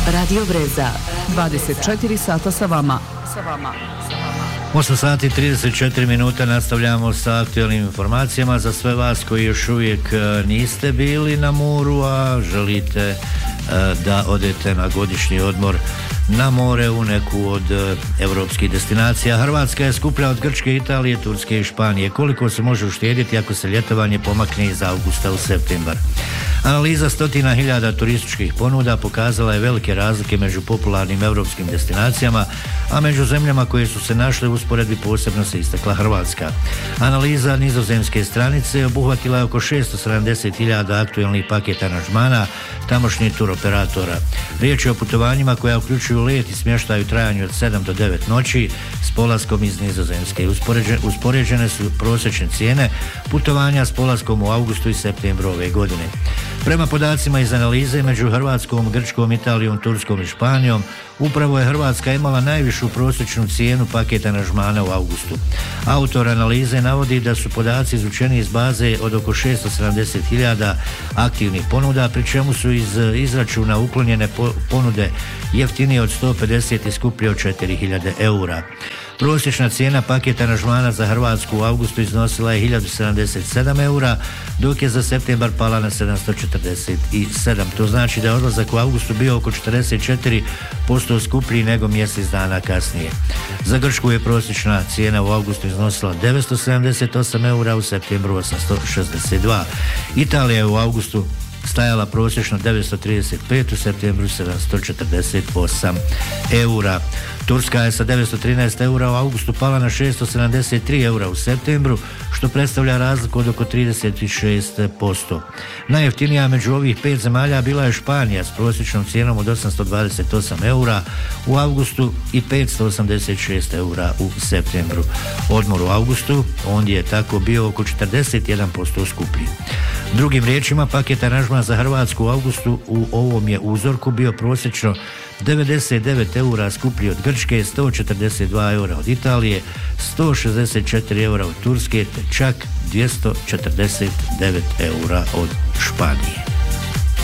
Radio Breza. 24 sata sa vama. 8 sati 34 minuta nastavljamo sa aktualnim informacijama za sve vas koji još uvijek niste bili na moru, a želite da odete na godišnji odmor na more u neku od evropskih destinacija. Hrvatska je skuplja od Grčke, Italije, Turske i Španije. Koliko se može uštedjeti ako se ljetovanje pomakne iz augusta u septembar? Analiza 100.000 turističkih ponuda pokazala je velike razlike među popularnim evropskim destinacijama, a među zemljama koje su se našle u usporedbi posebno se istakla Hrvatska. Analiza nizozemske stranice obuhvatila je oko 670.000 aktualnih paketa aranžmana tamošnjih turoperatora. Riječ je o putovanjima koja uključuju let i smještaj u trajanju od 7 do 9 noći s polaskom iz Nizozemske. Uspoređene su prosječne cijene putovanja s polaskom u augustu i septembru ove godine. Prema podacima iz analize među Hrvatskom, Grčkom, Italijom, Turskom i Španijom, upravo je Hrvatska imala najvišu prosječnu cijenu paketa aranžmana u augustu. Autor analize navodi da su podaci izvučeni iz baze od oko 670.000 aktivnih ponuda, pri čemu su iz izračuna uklonjene ponude jeftinije od 150 i skuplje od 4.000 eura. Prosječna cijena paketa aranžmana za Hrvatsku u augustu iznosila je 1.077 eura, dok je za septembar pala na 747. To znači da je odlazak u augustu bio oko 44% skuplji nego mjesec dana kasnije. Za Grčku je prosječna cijena u augustu iznosila 978 eura, u septembru 862. Italija je u augustu stajala prosječno 935, u septembru 748 eura. Turska je sa 913 eura u augustu pala na 673 eura u septembru, što predstavlja razliku od oko 36%. Najjeftinija među ovih 5 zemalja bila je Španija s prosječnom cijenom od 828 eura u augustu i 586 eura u septembru. Odmor u augustu, on je tako bio oko 41% skuplji. Drugim riječima, paket aranžman za Hrvatsku u augustu u ovom je uzorku bio prosječno 99 eura skuplji od Grčke, 142 eura od Italije, 164 eura od Turske, te čak 249 eura od Španije.